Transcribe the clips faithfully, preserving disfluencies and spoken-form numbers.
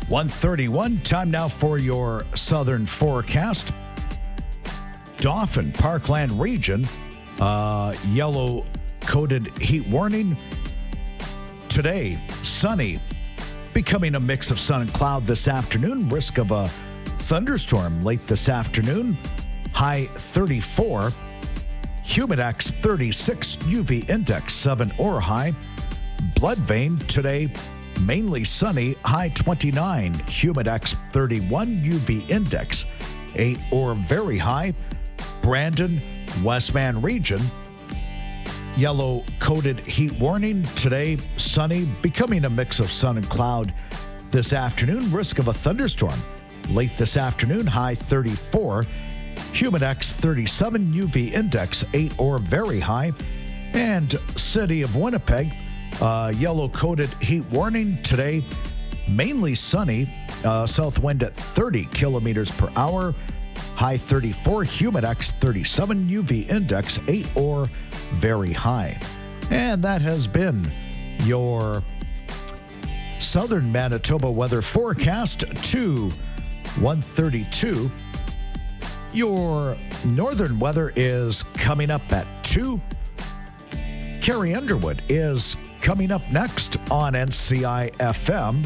one thirty-one, time now for your southern forecast. Dauphin, Parkland region, uh, yellow coated heat warning. Today, sunny, becoming a mix of sun and cloud this afternoon. Risk of a thunderstorm late this afternoon. High thirty-four. Humidex thirty-six. U V index seven or high. Blood vein today, mainly sunny. High twenty-nine. Humidex thirty-one. U V index eight or very high. Brandon, Westman region, yellow coated heat warning. Today, sunny, becoming a mix of sun and cloud this afternoon. Risk of a thunderstorm late this afternoon. High thirty-four. Humidex thirty-seven. U V index eight or very high. And City of Winnipeg, uh, yellow coated heat warning. Today, mainly sunny. Uh, south wind at thirty kilometers per hour. High thirty-four, Humidex thirty-seven, U V index eight or very high. And that has been your southern Manitoba weather forecast to one thirty-two. Your northern weather is coming up at two. Carrie Underwood is coming up next on N C I F M.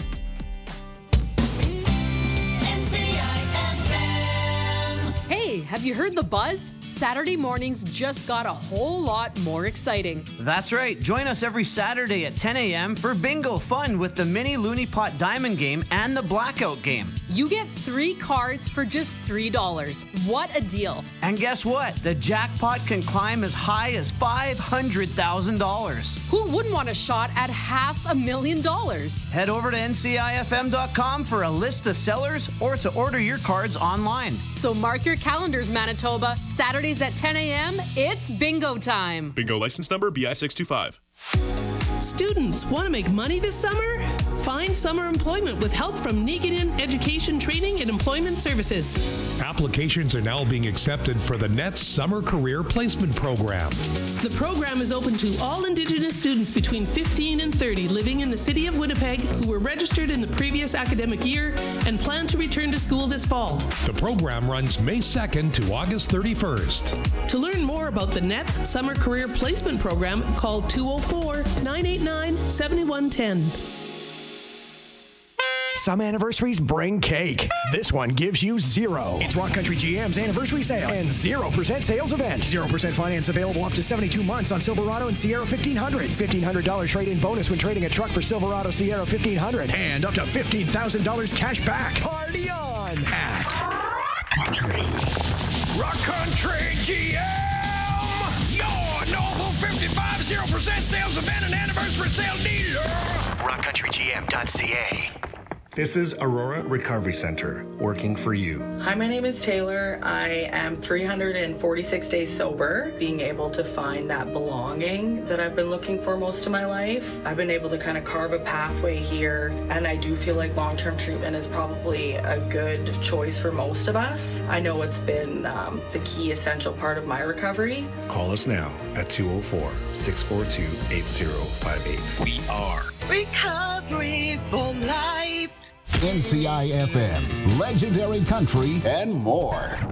Have you heard the buzz? Saturday mornings just got a whole lot more exciting. That's right. Join us every Saturday at ten a.m. for bingo fun with the mini Looney Pot Diamond game and the Blackout game. You get three cards for just three dollars. What a deal. And guess what? The jackpot can climb as high as five hundred thousand dollars. Who wouldn't want a shot at half a million dollars? Head over to N C I F M dot com for a list of sellers or to order your cards online. So mark your calendars, Manitoba. Saturdays at ten a.m., it's bingo time. Bingo license number B I six two five. Students want to make money this summer? Find summer employment with help from Niiganin Education Training and Employment Services. Applications are now being accepted for the N E T Summer Career Placement Program. The program is open to all Indigenous students between fifteen and thirty living in the city of Winnipeg who were registered in the previous academic year and plan to return to school this fall. The program runs May second to August thirty-first. To learn more about the N E T Summer Career Placement Program, call two oh four, nine eight nine, seven one one zero. Some anniversaries bring cake. This one gives you zero. It's Rock Country G M's anniversary sale and zero percent sales event. zero percent finance available up to seventy-two months on Silverado and Sierra fifteen hundred. fifteen hundred dollars trade-in bonus when trading a truck for Silverado Sierra fifteen hundred. And up to fifteen thousand dollars cash back. Party on at Rock Country. Rock Country G M, your Novel fifty-five zero percent sales event and anniversary sale dealer. rock country g m dot c a. This is Aurora Recovery Center, working for you. Hi, my name is Taylor. I am three hundred forty-six days sober, being able to find that belonging that I've been looking for most of my life. I've been able to kind of carve a pathway here, and I do feel like long-term treatment is probably a good choice for most of us. I know it's been um, the key essential part of my recovery. Call us now at two oh four, six four two, eight oh five eight. We are Recovery for Life. N C I F M, legendary country, and more.